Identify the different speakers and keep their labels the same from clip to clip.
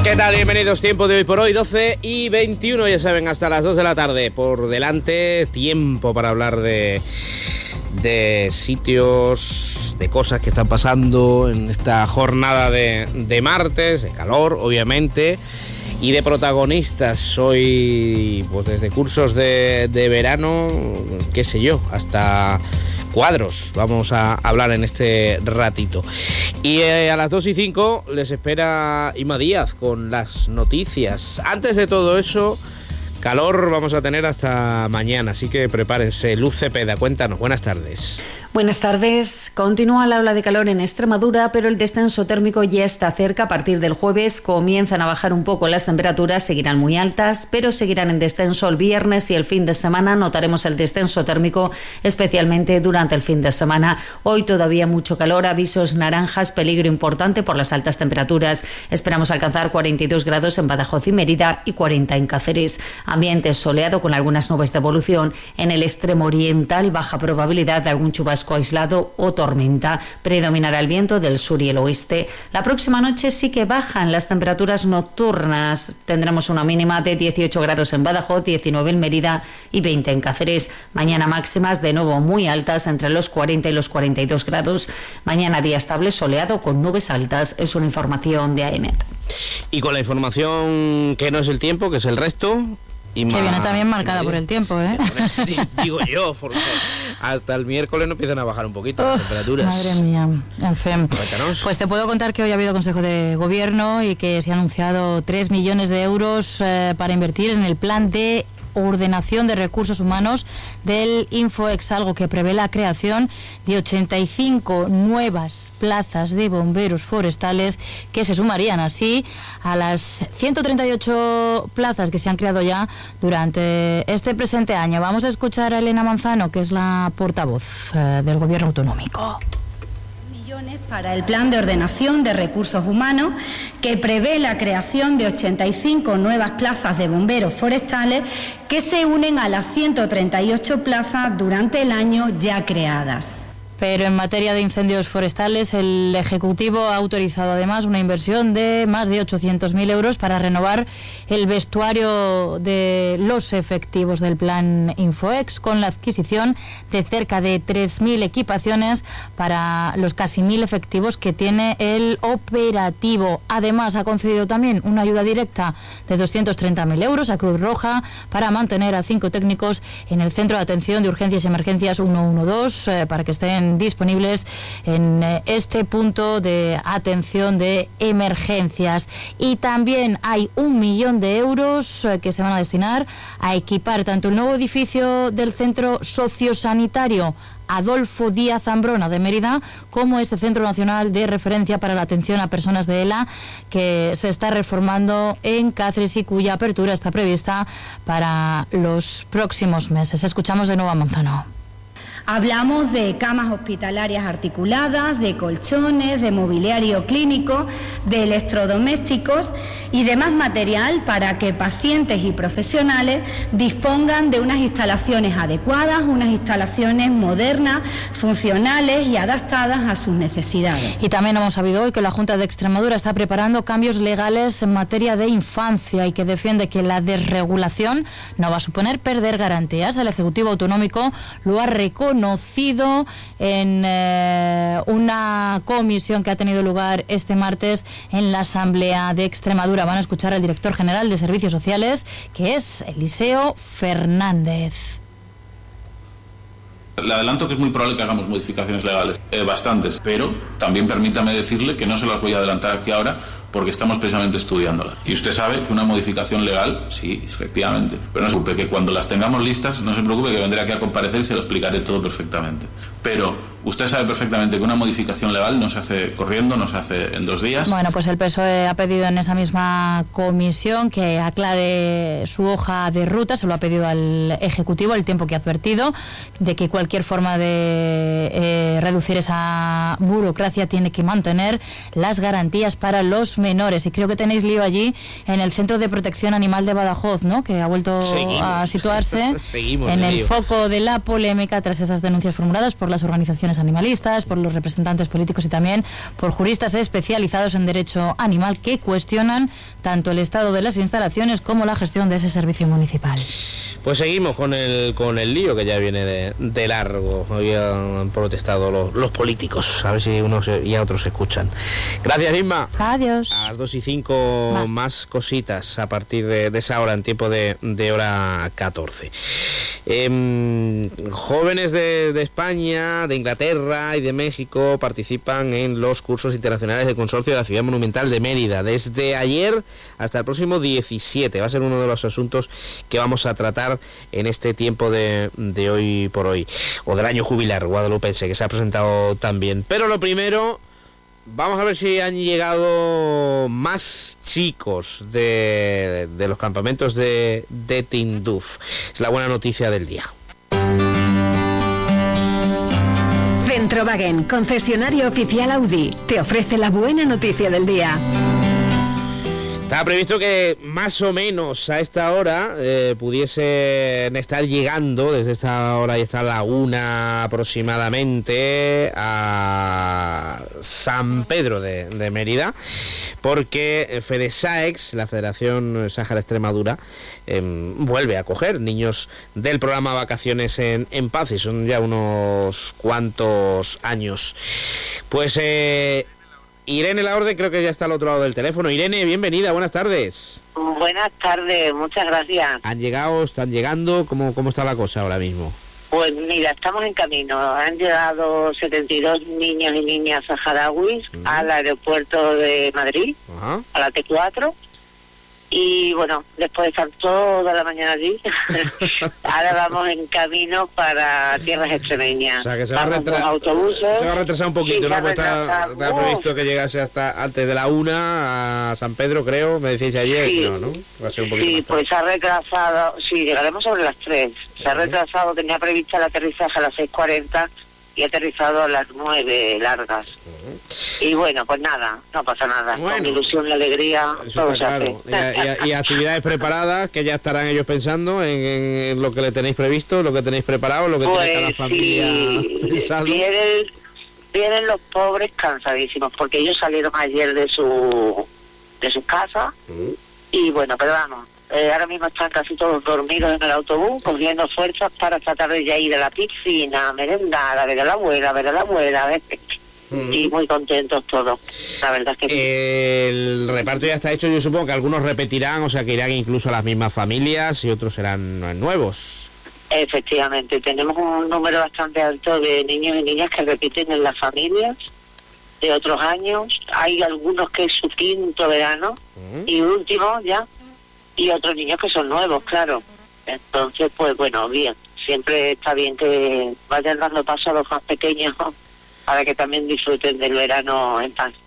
Speaker 1: ¿Qué tal? Bienvenidos, tiempo de hoy por hoy, 12:21, ya saben, hasta las 2 de la tarde. Por delante, tiempo para hablar de sitios, de cosas que están pasando en esta jornada de martes, de calor, obviamente, y de protagonistas. Hoy, pues desde cursos de verano, qué sé yo, hasta cuadros vamos a hablar en este ratito. Y a las 2:05 les espera Ima Díaz con las noticias. Antes de todo eso, calor vamos a tener hasta mañana, así que prepárense. Luz Cepeda, cuéntanos, buenas tardes.
Speaker 2: Buenas tardes. Continúa la ola de calor en Extremadura, pero el descenso térmico ya está cerca. A partir del jueves comienzan a bajar un poco las temperaturas, seguirán muy altas, pero seguirán en descenso el viernes y el fin de semana. Notaremos el descenso térmico, especialmente durante el fin de semana. Hoy todavía mucho calor, avisos naranjas, peligro importante por las altas temperaturas. Esperamos alcanzar 42 grados en Badajoz y Mérida y 40 en Cáceres. Ambiente soleado con algunas nubes de evolución. En el extremo oriental, baja probabilidad de algún chubasco aislado o tormenta. Predominará el viento del sur y el oeste. La próxima noche sí que bajan las temperaturas nocturnas. Tendremos una mínima de 18 grados en Badajoz, 19 en Mérida y 20 en Cáceres. Mañana máximas de nuevo muy altas, entre los 40 y los 42 grados. Mañana día estable, soleado con nubes altas. Es una información de AEMET.
Speaker 1: Y con la información que no es el tiempo, que es el resto.
Speaker 3: Que viene también marcada por el tiempo, ¿eh?
Speaker 1: Digo yo, porque hasta el miércoles no empiezan a bajar un poquito las temperaturas.
Speaker 3: Madre mía, en fin.
Speaker 1: Cuéntanos.
Speaker 3: Pues te puedo contar que hoy ha habido Consejo de Gobierno y que se ha anunciado 3 millones de euros para invertir en el plan de ordenación de recursos humanos del Infoex, algo que prevé la creación de 85 nuevas plazas de bomberos forestales que se sumarían así a las 138 plazas que se han creado ya durante este presente año. Vamos a escuchar a Elena Manzano, que es la portavoz del Gobierno autonómico.
Speaker 4: Para el plan de ordenación de recursos humanos, que prevé la creación de 85 nuevas plazas de bomberos forestales que se unen a las 138 plazas durante el año ya creadas.
Speaker 3: Pero en materia de incendios forestales, el Ejecutivo ha autorizado además una inversión de más de 800.000 euros para renovar el vestuario de los efectivos del plan Infoex, con la adquisición de cerca de 3.000 equipaciones para los casi 1.000 efectivos que tiene el operativo. Además, ha concedido también una ayuda directa de 230.000 euros a Cruz Roja para mantener a 5 técnicos en el Centro de Atención de Urgencias y Emergencias 112 para que estén disponibles en este punto de atención de emergencias. Y también hay 1 millón de euros que se van a destinar a equipar tanto el nuevo edificio del Centro Sociosanitario Adolfo Díaz Zambrona de Mérida, como este Centro Nacional de Referencia para la Atención a Personas de ELA, que se está reformando en Cáceres y cuya apertura está prevista para los próximos meses. Escuchamos de nuevo a Manzano.
Speaker 4: Hablamos de camas hospitalarias articuladas, de colchones, de mobiliario clínico, de electrodomésticos y demás material para que pacientes y profesionales dispongan de unas instalaciones adecuadas, unas instalaciones modernas, funcionales y adaptadas a sus necesidades.
Speaker 3: Y también hemos sabido hoy que la Junta de Extremadura está preparando cambios legales en materia de infancia y que defiende que la desregulación no va a suponer perder garantías. El Ejecutivo Autonómico lo ha reconocido en una comisión que ha tenido lugar este martes en la Asamblea de Extremadura. Van a escuchar al director general de Servicios Sociales, que es Eliseo Fernández.
Speaker 5: Le adelanto que es muy probable que hagamos modificaciones legales, bastantes, pero también permítame decirle que no se las voy a adelantar aquí ahora porque estamos precisamente estudiándolas. Y usted sabe que una modificación legal, sí, efectivamente, pero no se preocupe que cuando las tengamos listas, no se preocupe que vendré aquí a comparecer y se lo explicaré todo perfectamente. Pero usted sabe perfectamente que una modificación legal no se hace corriendo, no se hace en 2 días.
Speaker 3: Bueno, pues el PSOE ha pedido en esa misma comisión que aclare su hoja de ruta, se lo ha pedido al Ejecutivo, el tiempo que ha advertido, de que cualquier forma de reducir esa burocracia tiene que mantener las garantías para los menores. Y creo que tenéis lío allí en el Centro de Protección Animal de Badajoz, ¿no?, que ha vuelto a situarse en el foco de la polémica tras esas denuncias formuladas por las organizaciones asociaciones animalistas, por los representantes políticos y también por juristas especializados en derecho animal que cuestionan tanto el estado de las instalaciones como la gestión de ese servicio municipal.
Speaker 1: Pues seguimos con el lío que ya viene de largo. Hoy han protestado los políticos, a ver si unos y a otros se escuchan. Gracias, Isma.
Speaker 3: Adiós.
Speaker 1: A las 2:05 más cositas a partir de esa hora, en tiempo de hora 14. Jóvenes de España, de Inglaterra y de México participan en los cursos internacionales de consorcio de la Ciudad Monumental de Mérida desde ayer hasta el próximo 17. Va a ser uno de los asuntos que vamos a tratar en este tiempo de hoy por hoy, o del año jubilar guadalupense, que se ha presentado también. Pero lo primero, vamos a ver si han llegado más chicos de los campamentos de Tinduf. Es la buena noticia del día.
Speaker 6: Centrowagen, concesionario oficial Audi, te ofrece la buena noticia del día.
Speaker 1: Estaba previsto que más o menos a esta hora pudiesen estar llegando desde esta hora y hasta la 1 aproximadamente a San Pedro de Mérida, porque FEDESAEX, la Federación Sáhara Extremadura, vuelve a acoger niños del programa Vacaciones en Paz, y son ya unos cuantos años. Pues Irene Laorde creo que ya está al otro lado del teléfono. Irene, bienvenida, buenas tardes.
Speaker 7: Buenas tardes, muchas gracias.
Speaker 1: ¿Han llegado, están llegando? ¿Cómo está la cosa ahora mismo?
Speaker 7: Pues mira, estamos en camino. Han llegado 72 niños y niñas saharauis al aeropuerto de Madrid, a la T4. Y bueno, después de estar toda la mañana allí, ahora vamos en camino para tierras extremeñas.
Speaker 1: O sea, que se
Speaker 7: va
Speaker 1: a retrasar un poquito,
Speaker 7: sí,
Speaker 1: ¿no? Pues está previsto que llegase hasta antes de la 1 a San Pedro, creo, me decíais ayer.
Speaker 7: Sí,
Speaker 1: no, va a ser un poquito
Speaker 7: sí,
Speaker 1: más tarde.
Speaker 7: pues se ha retrasado, sí, llegaremos sobre las 3. Se ha retrasado, tenía prevista el aterrizaje a las 6:40 y ha aterrizado a las 9 largas. Y bueno, pues nada, no pasa nada.
Speaker 1: Bueno,
Speaker 7: con ilusión y alegría, todo se
Speaker 1: claro.
Speaker 7: hace.
Speaker 1: Y actividades preparadas que ya estarán ellos pensando en lo que le tenéis previsto, lo que tenéis preparado, lo que
Speaker 7: pues
Speaker 1: tiene cada familia pensado.
Speaker 7: Vienen los pobres cansadísimos, porque ellos salieron ayer de su casa. Y bueno, pero vamos, ahora mismo están casi todos dormidos en el autobús, cogiendo fuerzas para tratar de ya ir a la piscina, a merendar, a ver a la abuela, a ver. Y muy contentos todos, la verdad es que
Speaker 1: el reparto ya está hecho. Yo supongo que algunos repetirán, o sea que irán incluso a las mismas familias y otros serán nuevos.
Speaker 7: Efectivamente, tenemos un número bastante alto de niños y niñas que repiten en las familias de otros años. Hay algunos que es su quinto verano y último ya, y otros niños que son nuevos, claro. Entonces, pues bueno, bien, siempre está bien que vayan dando paso a los más pequeños para que también disfruten del verano en paz.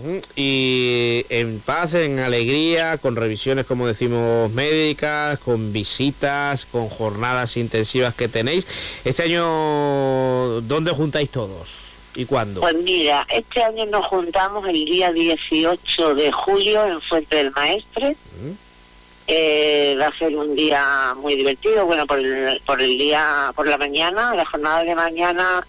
Speaker 1: Y en paz, en alegría, con revisiones, como decimos, médicas, con visitas, con jornadas intensivas que tenéis. Este año, ¿dónde juntáis todos y cuándo?
Speaker 7: Pues mira, este año nos juntamos el día 18 de julio en Fuente del Maestre. Va a ser un día muy divertido. Bueno, por la mañana, la jornada de mañana,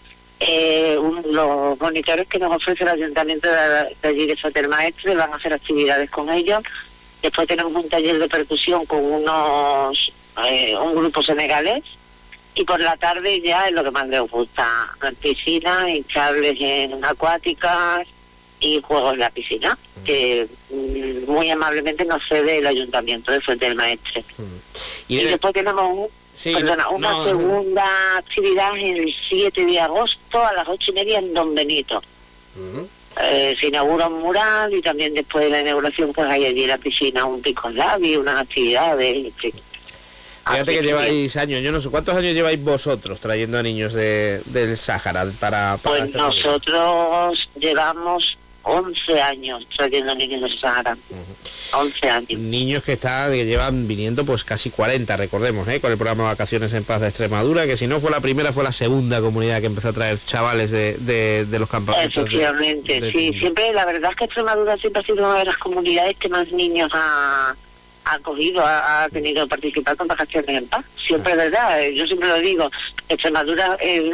Speaker 7: los monitores que nos ofrece el ayuntamiento de allí de Fuente del Maestre van a hacer actividades con ellos. Después tenemos un taller de percusión con un grupo senegalés, y por la tarde ya es lo que más les gusta: piscina, hinchables acuáticas y juegos en la piscina, que muy amablemente nos cede el ayuntamiento de Fuente del Maestre. Y después tenemos una segunda actividad el 7 de agosto a las 8:30 en Don Benito. Se inaugura un mural, y también después de la inauguración pues hay allí en la piscina un pico labi, unas actividades.
Speaker 1: Fíjate que lleváis años, yo no sé cuántos años lleváis vosotros trayendo a niños del Sáhara para
Speaker 7: pues nosotros llevamos 11 años trayendo niños del Sáhara. 11 años.
Speaker 1: Niños que llevan viniendo pues casi 40, recordemos, con el programa Vacaciones en Paz de Extremadura, que si no fue la primera, fue la segunda comunidad que empezó a traer chavales de los campamentos.
Speaker 7: Efectivamente, sí, siempre, la verdad es que Extremadura siempre ha sido una de las comunidades que más niños ha acogido, ha tenido que participar con Vacaciones en Paz. Siempre es verdad, yo siempre lo digo, Extremadura es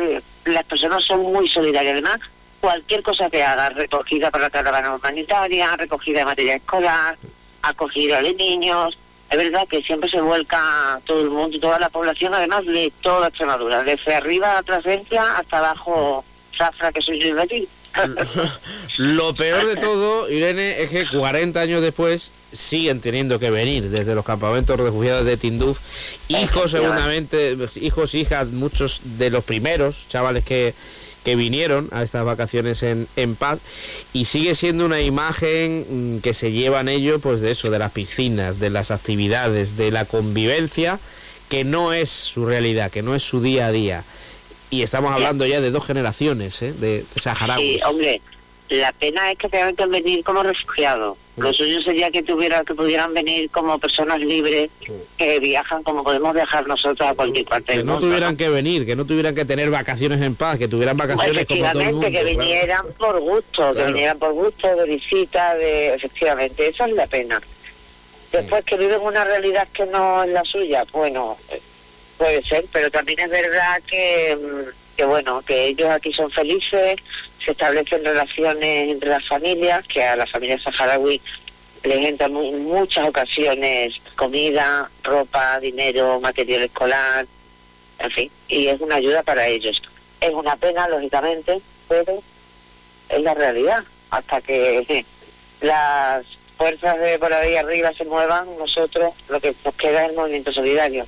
Speaker 7: las personas son muy solidarias. Además, cualquier cosa que hagas, recogida para la caravana humanitaria, recogida de material escolar, acogida de niños, es verdad que siempre se vuelca todo el mundo, toda la población, además de toda Extremadura, desde arriba Plasencia hasta abajo Zafra, que soy yo de allí.
Speaker 1: Lo peor de todo, Irene, es que 40 años después siguen teniendo que venir desde los campamentos de refugiados de Tinduf hijos, seguramente, hijos, hijas, muchos de los primeros chavales que vinieron a estas vacaciones en paz, y sigue siendo una imagen que se llevan ellos, pues de eso, de las piscinas, de las actividades, de la convivencia, que no es su realidad, que no es su día a día. Y estamos hablando ya de 2 generaciones, de saharauis.
Speaker 7: Sí, hombre, la pena es que tengan que venir como refugiados. Lo suyo sería que pudieran venir como personas libres, que viajan como podemos viajar nosotros a cualquier parte del mundo.
Speaker 1: Que no tuvieran que venir, que no tuvieran que tener vacaciones en paz, que tuvieran vacaciones como todo el mundo.
Speaker 7: Que vinieran por gusto, que vinieran por gusto, de visita, efectivamente, esa es la pena. Después que viven una realidad que no es la suya, bueno, puede ser, pero también es verdad que bueno, que ellos aquí son felices, se establecen relaciones entre las familias, que a las familias saharaui les entra en muchas ocasiones comida, ropa, dinero, material escolar, en fin, y es una ayuda para ellos. Es una pena, lógicamente, pero es la realidad. Hasta que las fuerzas de por ahí arriba se muevan, nosotros lo que nos queda es el movimiento solidario.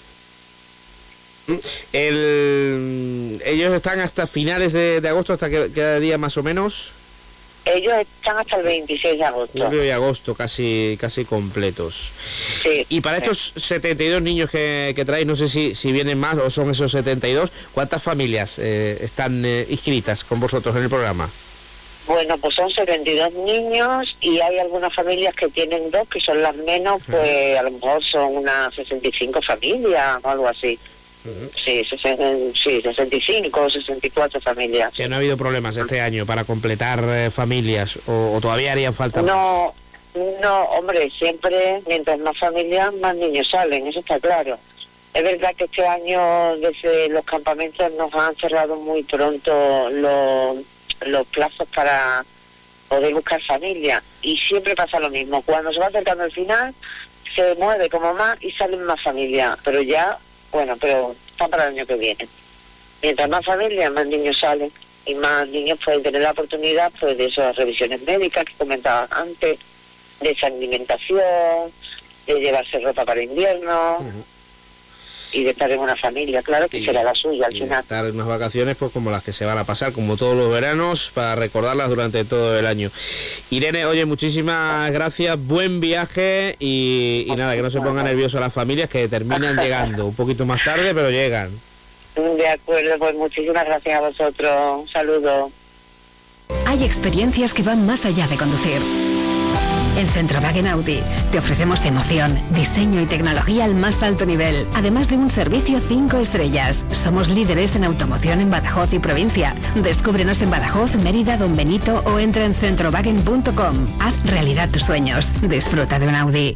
Speaker 1: Ellos están hasta finales de agosto, hasta cada día más o menos.
Speaker 7: Ellos están hasta el 26 de agosto.
Speaker 1: Julio y agosto casi completos.
Speaker 7: Sí.
Speaker 1: Y para estos 72 niños que traéis, no sé si vienen más o son esos 72, ¿cuántas familias están inscritas con vosotros en el programa?
Speaker 7: Bueno, pues son 72 niños y hay algunas familias que tienen 2, que son las menos, pues a lo mejor son unas 65 familias o algo así. Sí, 65 o 64 familias.
Speaker 1: ¿Que no ha habido problemas este año para completar familias o todavía harían falta más?
Speaker 7: No, hombre, siempre mientras más familias, más niños salen, eso está claro. Es verdad que este año desde los campamentos nos han cerrado muy pronto los plazos para poder buscar familia, y siempre pasa lo mismo. Cuando se va acercando el final, se mueve como más y salen más familias, pero ya... Bueno, pero está para el año que viene. Mientras más familias, más niños salen y más niños pueden tener la oportunidad, pues, de esas revisiones médicas que comentaba antes, de esa alimentación, de llevarse ropa para invierno y de estar en una familia, claro, que será la suya al final.
Speaker 1: Estar en unas vacaciones pues como las que se van a pasar, como todos los veranos, para recordarlas durante todo el año. Irene, oye, muchísimas gracias, buen viaje y nada, que no se pongan nerviosos las familias, que terminan llegando un poquito más tarde, pero llegan.
Speaker 7: De acuerdo, pues muchísimas gracias a vosotros, un saludo.
Speaker 6: Hay experiencias que van más allá de conducir. En Centrowagen Audi te ofrecemos emoción, diseño y tecnología al más alto nivel, además de un servicio 5 estrellas. Somos líderes en automoción en Badajoz y provincia. Descúbrenos en Badajoz, Mérida, Don Benito o entra en centrowagen.com. Haz realidad tus sueños. Disfruta de un Audi.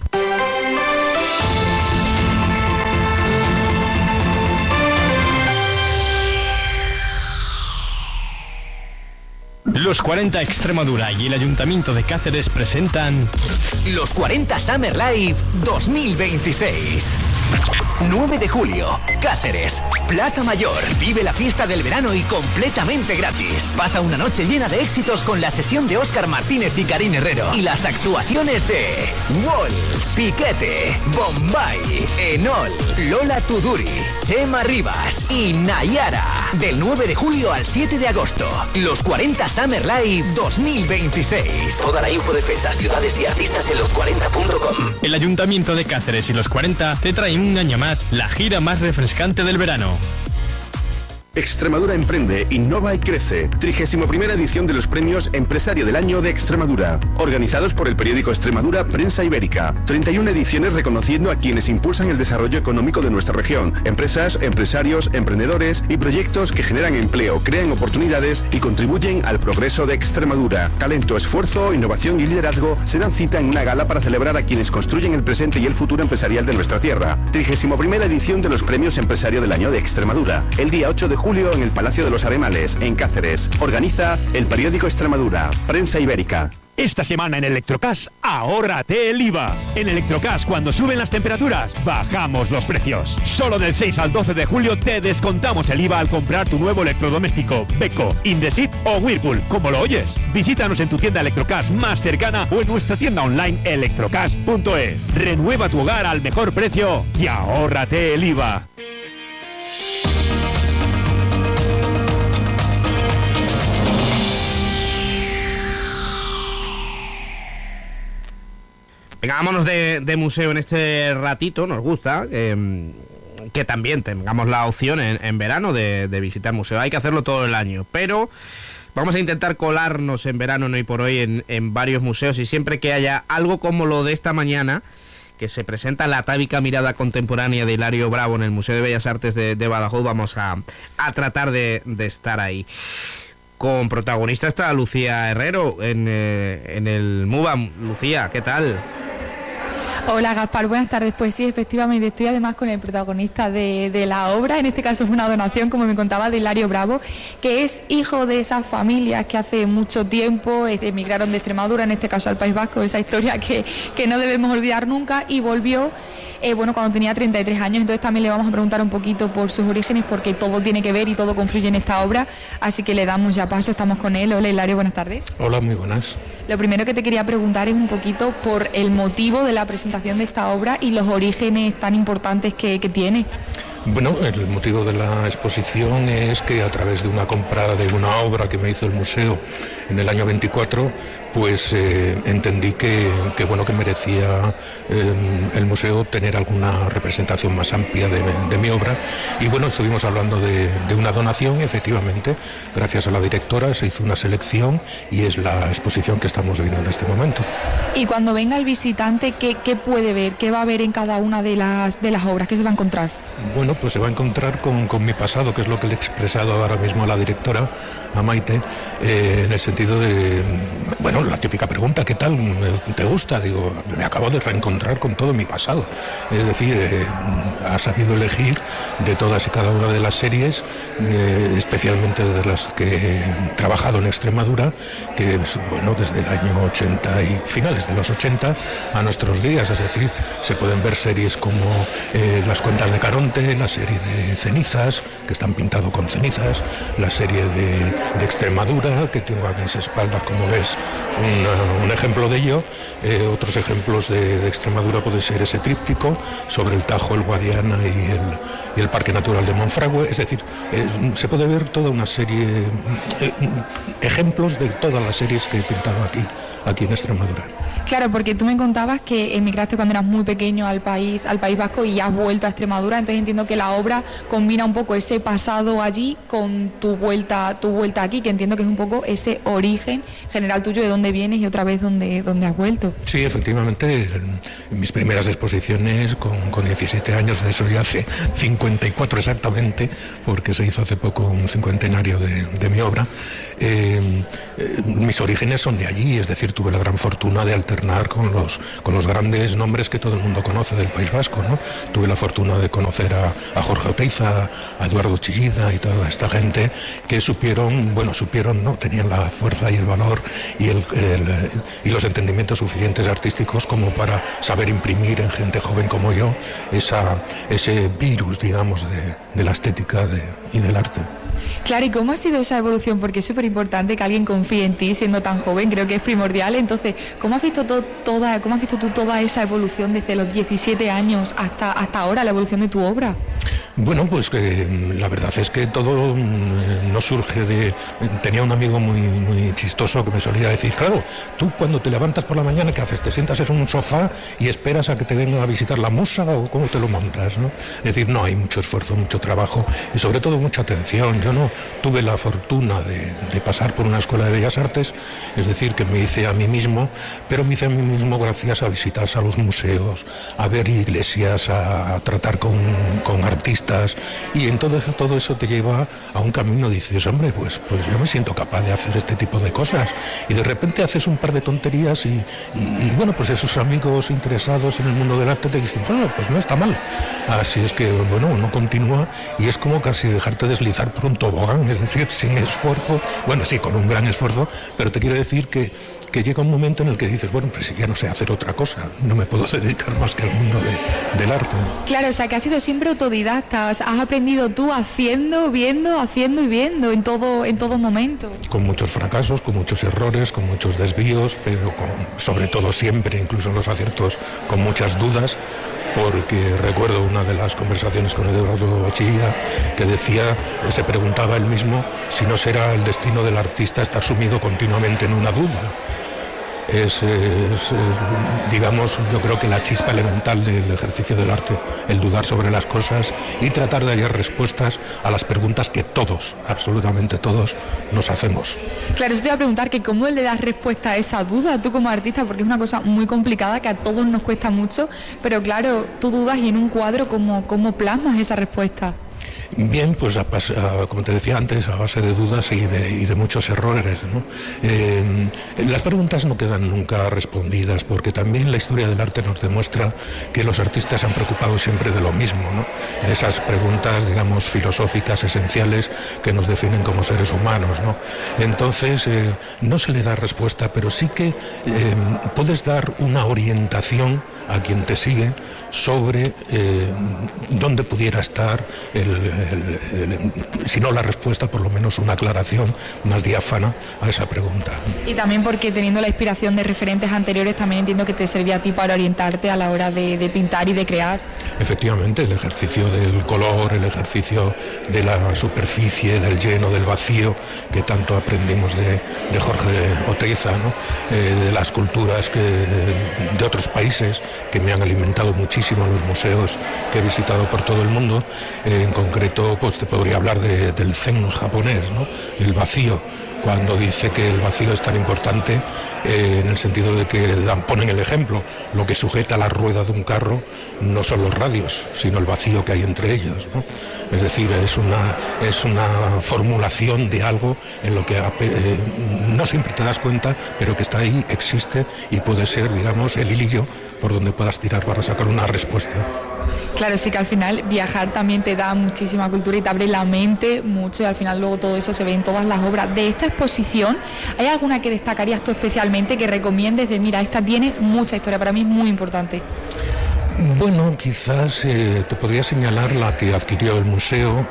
Speaker 8: Los 40 Extremadura y el Ayuntamiento de Cáceres presentan
Speaker 9: Los 40 Summer Live 2026. 9 de julio, Cáceres, Plaza Mayor. Vive la fiesta del verano y completamente gratis. Pasa una noche llena de éxitos con la sesión de Óscar Martínez y Karim Herrero y las actuaciones de Walls, Piquete, Bombay, Enol, Lola Tuduri, Chema Rivas y Nayara. Del 9 de julio al 7 de agosto. Los 40 Summer Live 2026. Toda la info de fechas, ciudades y artistas en los40.com.
Speaker 8: El Ayuntamiento de Cáceres y los 40 te traen un año más la gira más refrescante del verano.
Speaker 10: Extremadura emprende, innova y crece. 31ª edición de los premios Empresario del Año de Extremadura, organizados por el periódico Extremadura Prensa Ibérica. 31 ediciones reconociendo a quienes impulsan el desarrollo económico de nuestra región. Empresas, empresarios, emprendedores y proyectos que generan empleo, crean oportunidades y contribuyen al progreso de Extremadura. Talento, esfuerzo, innovación y liderazgo se dan cita en una gala para celebrar a quienes construyen el presente y el futuro empresarial de nuestra tierra. 31ª edición de los premios Empresario del Año de Extremadura, el día 8 de julio julio en el Palacio de los Aremales, en Cáceres. Organiza el periódico Extremadura, Prensa Ibérica.
Speaker 11: Esta semana en Electrocash, ahórrate el IVA. En Electrocash, cuando suben las temperaturas, bajamos los precios. Solo del 6 al 12 de julio te descontamos el IVA al comprar tu nuevo electrodoméstico, Beko, Indesit o Whirlpool, como lo oyes. Visítanos en tu tienda Electrocash más cercana o en nuestra tienda online electrocash.es. Renueva tu hogar al mejor precio y ahórrate el IVA.
Speaker 1: Venga, vámonos de museo en este ratito, nos gusta que también tengamos la opción en verano de visitar museo. Hay que hacerlo todo el año, pero vamos a intentar colarnos en verano, no hoy por hoy, en varios museos, y siempre que haya algo como lo de esta mañana, que se presenta la atávica mirada contemporánea de Hilario Bravo en el Museo de Bellas Artes de Badajoz, vamos a tratar de estar ahí. Con protagonista está Lucía Herrero en el MUBAM. Lucía, ¿qué tal?
Speaker 12: Hola Gaspar, buenas tardes. Pues sí, efectivamente, estoy además con el protagonista de la obra. En este caso es una donación, como me contaba, de Hilario Bravo, que es hijo de esas familias que hace mucho tiempo emigraron de Extremadura, en este caso al País Vasco, esa historia que no debemos olvidar nunca, y volvió cuando tenía 33 años. Entonces también le vamos a preguntar un poquito por sus orígenes, porque todo tiene que ver y todo confluye en esta obra, así que le damos ya paso, estamos con él. Hola Hilario, buenas tardes.
Speaker 13: Hola, muy buenas.
Speaker 12: Lo primero que te quería preguntar es un poquito por el motivo de la presentación de esta obra y los orígenes tan importantes que tiene.
Speaker 13: Bueno, el motivo de la exposición es que a través de una compra de una obra que me hizo el museo en el año 24, pues entendí que merecía el museo tener alguna representación más amplia de mi obra. Y bueno, estuvimos hablando de una donación y efectivamente, gracias a la directora, se hizo una selección y es la exposición que estamos viendo en este momento.
Speaker 12: Y cuando venga el visitante, ¿qué puede ver? ¿Qué va a ver en cada una de las obras? ¿Qué se va a encontrar?
Speaker 13: Bueno, pues se va a encontrar con mi pasado, que es lo que le he expresado ahora mismo a la directora, a Maite, en el sentido de, bueno, la típica pregunta, ¿qué tal? ¿Te gusta? Digo, me acabo de reencontrar con todo mi pasado. Es decir, ha sabido elegir de todas y cada una de las series, especialmente de las que he trabajado en Extremadura, que es, bueno, desde el año 80 y finales de los 80 a nuestros días. Es decir, se pueden ver series como Las Cuentas de Caronte, la serie de Cenizas, que están pintados con cenizas, la serie de Extremadura, que tengo a mis espaldas, como ves, un ejemplo de ello. Otros ejemplos de Extremadura puede ser ese tríptico sobre el Tajo, el Guadiana y el Parque Natural de Monfragüe. Es decir, se puede ver toda una serie, ejemplos de todas las series que he pintado aquí en Extremadura.
Speaker 12: Claro, porque tú me contabas que emigraste cuando eras muy pequeño al País Vasco y has vuelto a Extremadura, entonces entiendo que la obra combina un poco ese pasado allí con tu vuelta aquí, que entiendo que es un poco ese origen general tuyo, de dónde vienes y otra vez dónde has vuelto. Sí,
Speaker 13: efectivamente, mis primeras exposiciones con 17 años, de eso ya hace 54 exactamente, porque se hizo hace poco un cincuentenario de mi obra. Mis orígenes son de allí, es decir, tuve la gran fortuna de alternar con los grandes nombres que todo el mundo conoce del País Vasco, ¿no? Tuve la fortuna de conocer a Jorge Oteiza, a Eduardo Chillida y toda esta gente que supieron, no, tenían la fuerza y el valor y los entendimientos suficientes artísticos como para saber imprimir en gente joven como yo ese virus, digamos, de la estética y del arte.
Speaker 12: Claro, ¿y cómo ha sido esa evolución? Porque es súper importante que alguien confíe en ti siendo tan joven, creo que es primordial. Entonces, ¿cómo has visto tú toda esa evolución desde los 17 años hasta ahora, la evolución de tu obra?
Speaker 13: Bueno, pues la verdad es que todo no surge de... Tenía un amigo muy chistoso que me solía decir, claro, tú cuando te levantas por la mañana, ¿qué haces? ¿Te sientas en un sofá y esperas a que te venga a visitar la musa o cómo te lo montas, ¿no? Es decir, no, hay mucho esfuerzo, mucho trabajo y sobre todo mucha atención. Yo no tuve la fortuna de pasar por una escuela de Bellas Artes, es decir, que me hice a mí mismo, pero me hice a mí mismo gracias a visitas a los museos, a ver iglesias, a tratar con artistas artistas, y en todo eso te lleva a un camino. Dices, hombre, pues yo me siento capaz de hacer este tipo de cosas, y de repente haces un par de tonterías y bueno, pues esos amigos interesados en el mundo del arte te dicen, bueno, pues no está mal. Así es que, bueno, uno continúa y es como casi dejarte deslizar por un tobogán, es decir, sin esfuerzo, bueno, sí, con un gran esfuerzo, pero te quiero decir que llega un momento en el que dices, bueno, pues ya no sé hacer otra cosa, no me puedo dedicar más que al mundo del arte.
Speaker 12: Claro, o sea, que has sido siempre autodidacta, has aprendido tú haciendo, viendo, haciendo y viendo en todo momento.
Speaker 13: Con muchos fracasos, con muchos errores, con muchos desvíos, pero sobre todo siempre, incluso en los aciertos, con muchas dudas, porque recuerdo una de las conversaciones con Eduardo Chillida que decía, se preguntaba él mismo si no será el destino del artista estar sumido continuamente en una duda. Es, digamos, yo creo que la chispa elemental del ejercicio del arte, el dudar sobre las cosas y tratar de hallar respuestas a las preguntas que todos, absolutamente todos, nos hacemos.
Speaker 12: Claro, eso te iba a preguntar, que cómo le das respuesta a esa duda tú como artista, porque es una cosa muy complicada que a todos nos cuesta mucho, pero claro, tú dudas y en un cuadro, ¿cómo plasmas esa respuesta?
Speaker 13: Bien, pues como te decía antes, a base de dudas y de muchos errores, ¿no? Las preguntas no quedan nunca respondidas, porque también la historia del arte nos demuestra que los artistas se han preocupado siempre de lo mismo, ¿no? De esas preguntas, digamos, filosóficas, esenciales, que nos definen como seres humanos, ¿no? Entonces, no se le da respuesta, pero sí que puedes dar una orientación a quien te sigue sobre dónde pudiera estar si no la respuesta, por lo menos una aclaración más diáfana a esa pregunta.
Speaker 12: Y también porque teniendo la inspiración de referentes anteriores, también entiendo que te servía a ti para orientarte a la hora de pintar y de crear.
Speaker 13: Efectivamente, el ejercicio del color, el ejercicio de la superficie, del lleno, del vacío, que tanto aprendimos de Jorge Oteiza, ¿no? De las culturas de otros países que me han alimentado muchísimo en los museos que he visitado por todo el mundo. En concreto, pues te podría hablar del zen japonés, ¿no? El vacío, cuando dice que el vacío es tan importante en el sentido de que ponen el ejemplo, lo que sujeta la rueda de un carro no son los radios, sino el vacío que hay entre ellos, ¿no? Es decir, es una formulación de algo en lo que no siempre te das cuenta, pero que está ahí, existe y puede ser, digamos, el hilillo por donde puedas tirar para sacar una respuesta.
Speaker 12: Claro, sí, que al final viajar también te da muchísima cultura y te abre la mente mucho, y al final luego todo eso se ve en todas las obras. De esta exposición, ¿hay alguna que destacarías tú especialmente, que recomiendes de, mira, esta tiene mucha historia, para mí es muy importante?
Speaker 13: Bueno, quizás te podría señalar la que adquirió el museo,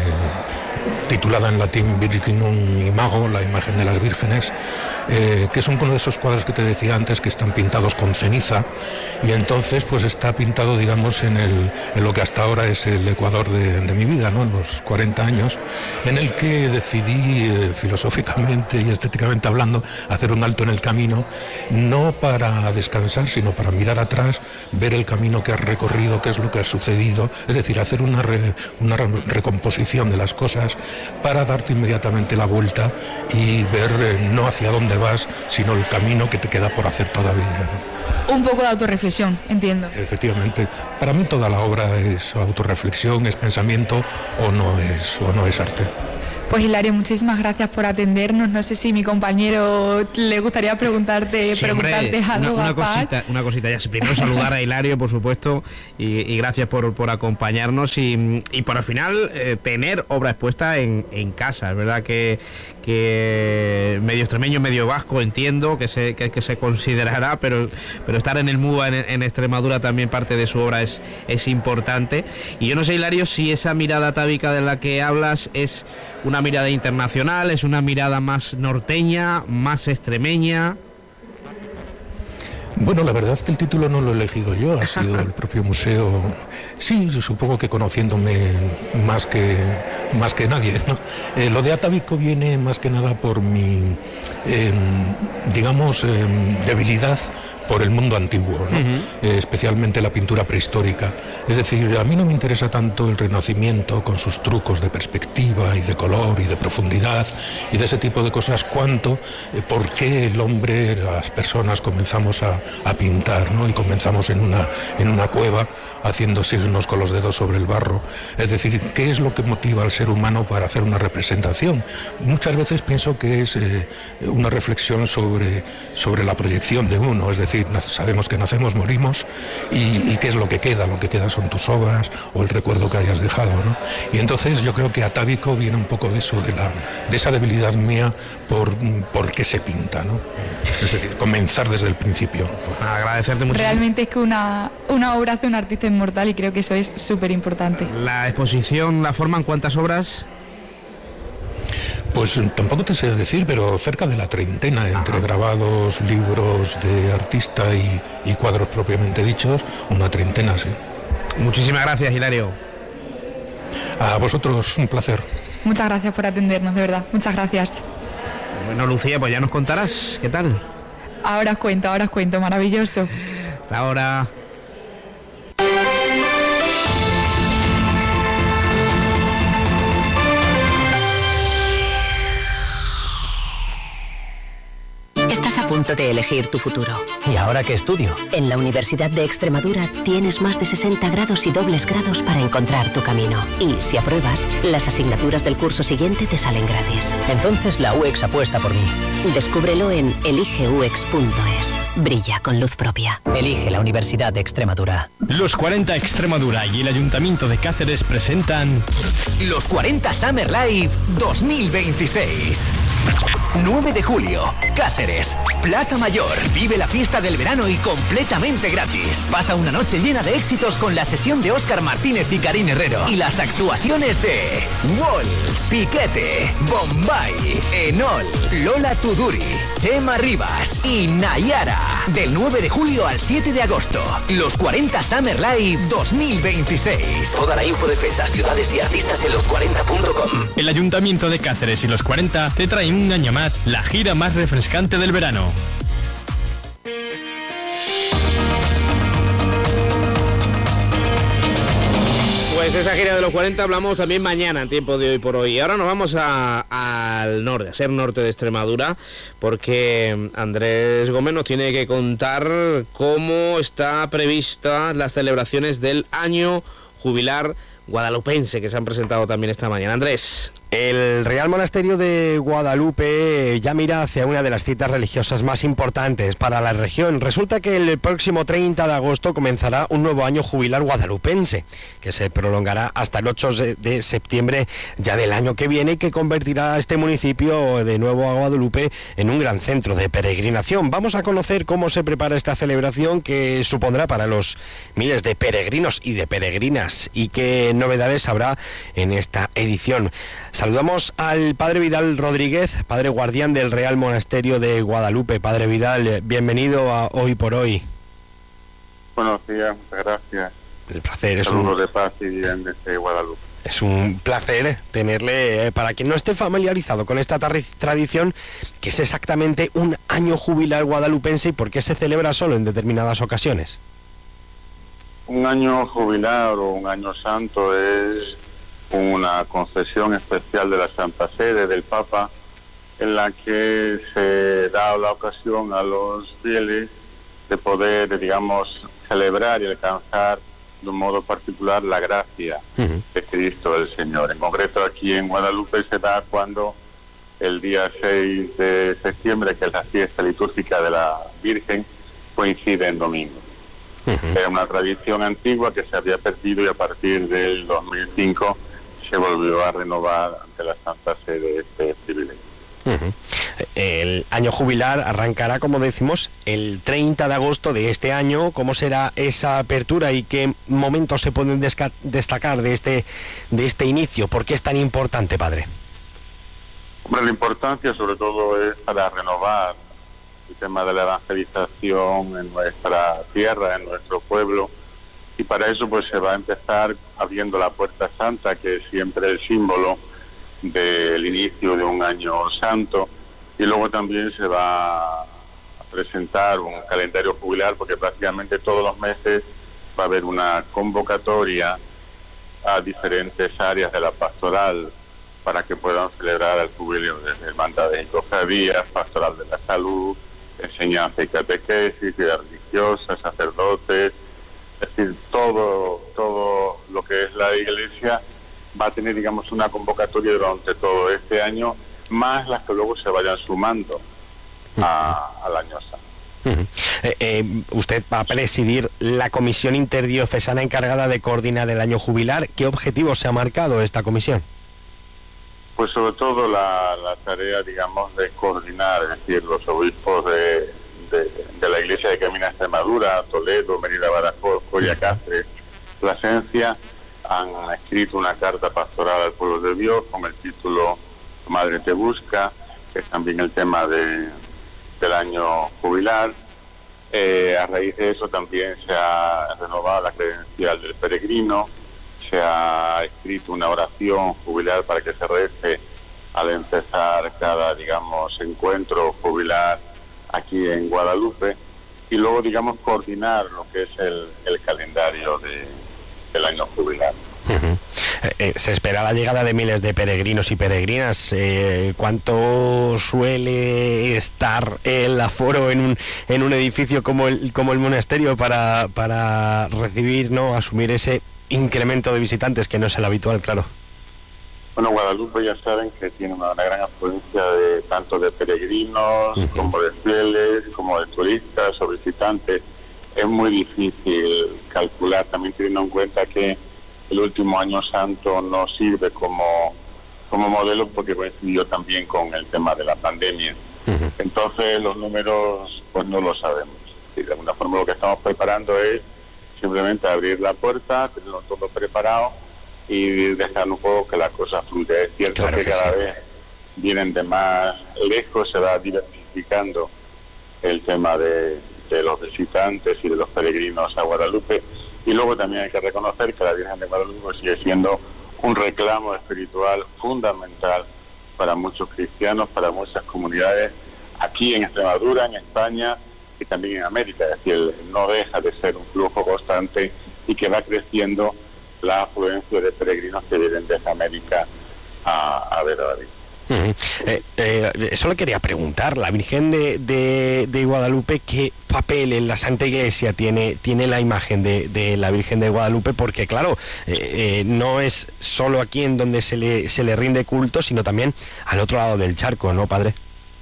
Speaker 13: titulada en latín Virginum Imago, la imagen de las vírgenes, que es uno de esos cuadros que te decía antes que están pintados con ceniza, y entonces pues está pintado, digamos, en lo que hasta ahora es el Ecuador de mi vida, ¿no? En los 40 años, en el que decidí filosóficamente y estéticamente hablando hacer un alto en el camino, no para descansar, sino para mirar atrás, ver el camino que has recorrido, qué es lo que ha sucedido, es decir, hacer una recomposición de las cosas para darte inmediatamente la vuelta y ver no hacia dónde vas, sino el camino que te queda por hacer todavía, ¿no?
Speaker 12: Un poco de autorreflexión, entiendo.
Speaker 13: Efectivamente, para mí toda la obra es autorreflexión, es pensamiento o no es arte.
Speaker 12: Pues Hilario, muchísimas gracias por atendernos. No sé si mi compañero le gustaría preguntarte algo.
Speaker 1: Una cosita ya. Primero saludar a Hilario, por supuesto, y gracias por acompañarnos y por al final tener obra expuesta en casa. Es verdad que medio extremeño, medio vasco, entiendo que se considerará, pero estar en el MUA en Extremadura también parte de su obra es importante. Y yo no sé, Hilario, si esa mirada atávica de la que hablas es una mirada internacional, es una mirada más norteña, más extremeña.
Speaker 13: Bueno, la verdad es que el título no lo he elegido yo, ha sido el propio museo. Sí, supongo que conociéndome más que nadie, ¿no? Lo de atávico viene más que nada por mi, debilidad por el mundo antiguo, ¿no? Especialmente la pintura prehistórica. Es decir, a mí no me interesa tanto el Renacimiento con sus trucos de perspectiva y de color y de profundidad y de ese tipo de cosas, cuanto por qué el hombre, las personas comenzamos a pintar, ¿no? Y comenzamos en una cueva haciendo signos con los dedos sobre el barro. Es decir, ¿qué es lo que motiva al ser humano para hacer una representación? Muchas veces pienso que es una reflexión sobre la proyección de uno, es decir, sabemos que nacemos, morimos y qué es lo que queda son tus obras o el recuerdo que hayas dejado, ¿no? Y entonces yo creo que atávico viene un poco de eso, de esa debilidad mía por qué se pinta, ¿no? Es decir, comenzar desde el principio.
Speaker 1: Agradecerte muchísimo.
Speaker 12: Realmente es que una obra hace un artista inmortal y creo que eso es súper importante.
Speaker 1: La exposición la forman ¿cuántas obras?
Speaker 13: Pues tampoco te sé decir, pero cerca de la treintena, entre grabados, libros de artista y cuadros propiamente dichos, una treintena, sí.
Speaker 1: Muchísimas gracias, Hilario.
Speaker 13: A vosotros, un placer.
Speaker 12: Muchas gracias por atendernos, de verdad, muchas gracias.
Speaker 1: Bueno, Lucía, pues ya nos contarás, ¿qué tal?
Speaker 12: Ahora os cuento, maravilloso.
Speaker 1: Hasta ahora.
Speaker 14: Estás a punto de elegir tu futuro.
Speaker 15: ¿Y ahora qué estudio?
Speaker 14: En la Universidad de Extremadura tienes más de 60 grados y dobles grados para encontrar tu camino. Y si apruebas, las asignaturas del curso siguiente te salen gratis.
Speaker 15: Entonces la UEX apuesta por mí.
Speaker 14: Descúbrelo en eligeuex.es. Brilla con luz propia.
Speaker 15: Elige la Universidad de Extremadura.
Speaker 8: Los 40 Extremadura y el Ayuntamiento de Cáceres presentan
Speaker 9: Los 40 Summer Live 2026. 9 de julio, Cáceres, Plaza Mayor. Vive la fiesta del verano y completamente gratis. Pasa una noche llena de éxitos con la sesión de Óscar Martínez y Karin Herrero. Y las actuaciones de Walls, Piquete, Bombay, Enol, Lola Tuduri, Chema Rivas y Nayara. Del 9 de julio al 7 de agosto. Los 40 Summer Live 2026.
Speaker 15: Toda la info de fechas, ciudades y artistas en los40.com.
Speaker 8: el Ayuntamiento de Cáceres y los 40 te traen un año más la gira más refrescante del verano.
Speaker 1: Pues esa gira de los 40 hablamos también mañana en Tiempo de Hoy por Hoy. Y ahora nos vamos al norte, a ser norte de Extremadura, porque Andrés Gómez nos tiene que contar cómo está prevista las celebraciones del año jubilar guadalupense que se han presentado también esta mañana. Andrés.
Speaker 16: El Real Monasterio de Guadalupe ya mira hacia una de las citas religiosas más importantes para la región. Resulta que el próximo 30 de agosto comenzará un nuevo año jubilar guadalupense, que se prolongará hasta el 8 de septiembre ya del año que viene y que convertirá a este municipio de nuevo a Guadalupe en un gran centro de peregrinación. Vamos a conocer cómo se prepara esta celebración que supondrá para los miles de peregrinos y de peregrinas y qué novedades habrá en esta edición. Saludamos al Padre Vidal Rodríguez, Padre Guardián del Real Monasterio de Guadalupe. Padre Vidal, bienvenido a Hoy por Hoy.
Speaker 17: Buenos días, muchas gracias.
Speaker 16: El placer es
Speaker 17: Saludos de paz y bien desde Guadalupe.
Speaker 16: Es un placer tenerle, para quien no esté familiarizado con esta tradición, que es exactamente un año jubilar guadalupense y por qué se celebra solo en determinadas ocasiones.
Speaker 17: Un año jubilar o un año santo es una concesión especial de la Santa Sede, del Papa, en la que se da la ocasión a los fieles de poder, digamos, celebrar y alcanzar de un modo particular la gracia de Cristo el Señor. En concreto aquí en Guadalupe se da cuando el día 6 de septiembre, que es la fiesta litúrgica de la Virgen, coincide en domingo. Era una tradición antigua que se había perdido y a partir del 2005 se volvió a renovar ante la Santa Sede este privilegio.
Speaker 16: El año jubilar arrancará, como decimos, el 30 de agosto de este año. ¿Cómo será esa apertura y qué momentos se pueden destacar de este inicio? ¿Por qué es tan importante, padre?
Speaker 17: Hombre, la importancia sobre todo es para renovar el tema de la evangelización en nuestra tierra, en nuestro pueblo. Y para eso pues se va a empezar abriendo la Puerta Santa, que es siempre el símbolo del inicio de un año santo, y luego también se va a presentar un calendario jubilar, porque prácticamente todos los meses va a haber una convocatoria a diferentes áreas de la pastoral para que puedan celebrar el jubileo, desde el mandato de cofradías, pastoral de la salud, enseñanza y catequesis, vida religiosa, sacerdotes, es decir, todo lo que es la Iglesia va a tener, digamos, una convocatoria durante todo este año, más las que luego se vayan sumando al año santo.
Speaker 16: Usted va a presidir la comisión interdiocesana encargada de coordinar el año jubilar. ¿Qué objetivo se ha marcado esta comisión?
Speaker 17: Pues sobre todo la tarea, digamos, de coordinar, es decir, los obispos de la Iglesia de Camino a Extremadura, Toledo, Mérida, Badajoz, Coria, Cáceres, Plasencia, han escrito una carta pastoral al pueblo de Dios con el título Madre te busca, que es también el tema del año jubilar. A raíz de eso también se ha renovado la credencial del peregrino, se ha escrito una oración jubilar para que se rece al empezar cada, digamos, encuentro jubilar aquí en Guadalupe, y luego, digamos, coordinar lo que es el calendario del año jubilar.
Speaker 16: Se espera la llegada de miles de peregrinos y peregrinas. ¿Cuánto suele estar el aforo en un edificio como el monasterio para recibir, ¿no?, asumir ese incremento de visitantes que no es el habitual, claro?
Speaker 17: Bueno, Guadalupe ya saben que tiene una gran afluencia tanto de peregrinos como de fieles, como de turistas o visitantes. Es muy difícil calcular, también teniendo en cuenta que el último año santo no sirve como modelo porque coincidió también con el tema de la pandemia. Entonces los números pues no lo sabemos. Y de alguna forma lo que estamos preparando es simplemente abrir la puerta, tenerlo todo preparado y dejar un poco que la cosa fluya. Es cierto, claro, que cada vez vienen de más lejos, se va diversificando el tema de los visitantes y de los peregrinos a Guadalupe, y luego también hay que reconocer que la Virgen de Guadalupe sigue siendo un reclamo espiritual fundamental para muchos cristianos, para muchas comunidades aquí en Extremadura, en España y también en América. Es decir, no deja de ser un flujo constante y que va creciendo la afluencia de peregrinos que vienen desde América a ver a la Virgen.
Speaker 16: Eso le quería preguntar, la Virgen de Guadalupe, ¿qué papel en la Santa Iglesia tiene la imagen de la Virgen de Guadalupe? Porque claro, no es solo aquí en donde se le rinde culto, sino también al otro lado del charco, ¿no, padre?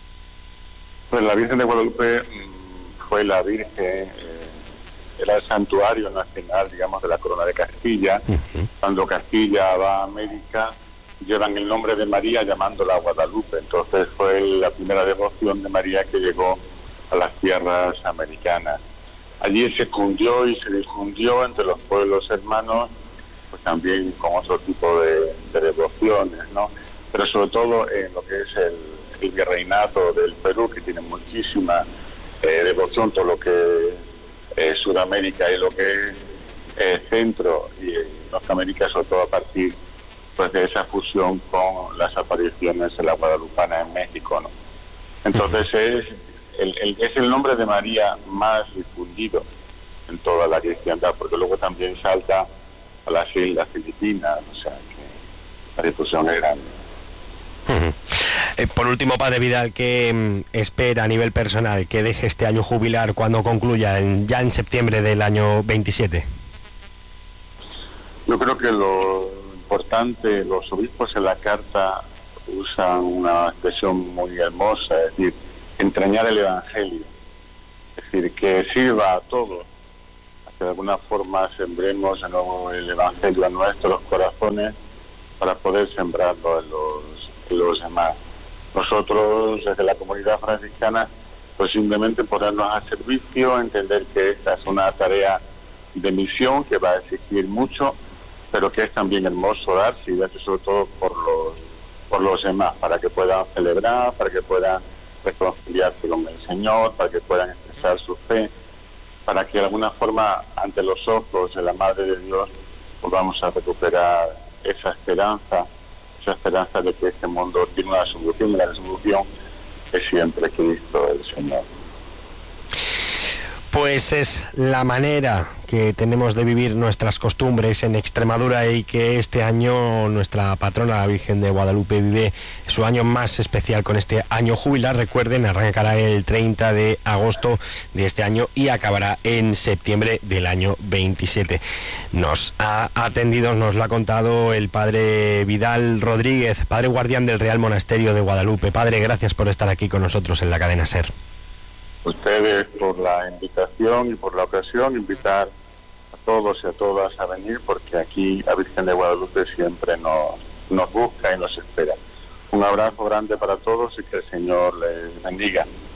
Speaker 17: Pues la Virgen de Guadalupe fue la Virgen, era el santuario nacional, digamos, de la Corona de Castilla. Cuando Castilla va a América, llevan el nombre de María llamándola Guadalupe. Entonces fue la primera devoción de María que llegó a las tierras americanas. Allí se cundió y se difundió entre los pueblos hermanos, pues también con otro tipo de devociones, ¿no? Pero sobre todo en lo que es el virreinato del Perú, que tiene muchísima devoción, todo lo que es Sudamérica y lo que es Centro y Norteamérica, sobre todo a partir pues de esa fusión con las apariciones de la Guadalupana en México, ¿no? Entonces es el nombre de María más difundido en toda la cristiandad, porque luego también salta a las islas Filipinas, o sea que la difusión es grande.
Speaker 16: Por último, padre Vidal, ¿qué espera a nivel personal que deje este año jubilar cuando concluya ya en septiembre del año 27?
Speaker 17: Yo creo que lo importante, los obispos en la carta usan una expresión muy hermosa, es decir, entrañar el Evangelio, es decir, que sirva a todos, a que de alguna forma sembremos de nuevo el Evangelio a nuestros corazones para poder sembrarlo en los demás. Nosotros, desde la comunidad franciscana, pues simplemente ponernos al servicio, entender que esta es una tarea de misión que va a exigir mucho, pero que es también hermoso darse y darse sobre todo por los demás, para que puedan celebrar, para que puedan reconciliarse con el Señor, para que puedan expresar su fe, para que de alguna forma ante los ojos de la Madre de Dios pues vamos a recuperar esa esperanza de que este mundo tiene una solución, y la solución es siempre Cristo el Señor.
Speaker 16: Pues es la manera que tenemos de vivir nuestras costumbres en Extremadura, y que este año nuestra patrona, la Virgen de Guadalupe, vive su año más especial con este año jubilar. Recuerden, arrancará el 30 de agosto de este año y acabará en septiembre del año 27. Nos ha atendido, nos lo ha contado el padre Vidal Rodríguez, padre guardián del Real Monasterio de Guadalupe. Padre, gracias por estar aquí con nosotros en la cadena SER.
Speaker 17: Ustedes por la invitación y por la ocasión, invitar a todos y a todas a venir, porque aquí la Virgen de Guadalupe siempre nos busca y nos espera. Un abrazo grande para todos y que el Señor les bendiga.